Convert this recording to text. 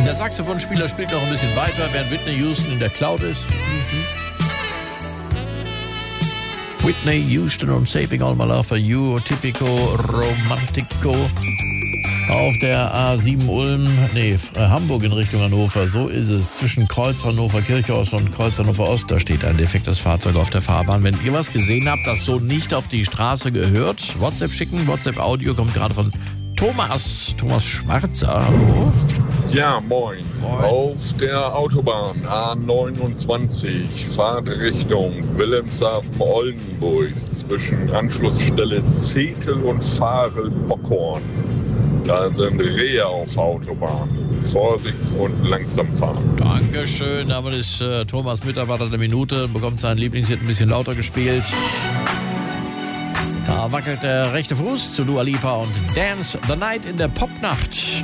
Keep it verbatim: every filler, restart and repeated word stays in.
Der Saxophonspieler spielt noch ein bisschen weiter, während Whitney Houston in der Cloud ist. Mhm. Whitney Houston und Saving All My Love for You, Typico Romantico. Auf der A sieben Ulm, nee, Hamburg in Richtung Hannover, so ist es. Zwischen Kreuz Hannover Kirchhaus und Kreuz Hannover Ost, da steht ein defektes Fahrzeug auf der Fahrbahn. Wenn ihr was gesehen habt, das so nicht auf die Straße gehört, WhatsApp schicken. WhatsApp-Audio kommt gerade von Thomas, Thomas Schwarzer. Hallo. Ja, moin. Moin. Auf der Autobahn A neunundzwanzig, Fahrtrichtung Wilhelmshaven-Oldenburg zwischen Anschlussstelle Zetel und Farel-Bockhorn. Da sind Rehe auf Autobahn. Vorsicht und langsam fahren. Dankeschön. Damit ist äh, Thomas Mitarbeiter der Minute, bekommt sein Lieblingshit ein bisschen lauter gespielt. Da wackelt der rechte Fuß zu Dua Lipa und Dance the Night in der Popnacht.